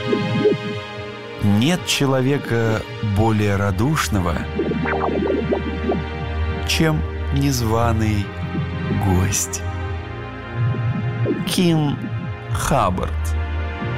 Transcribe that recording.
Нет человека более радушного, чем незваный гость. Ким Хаббард.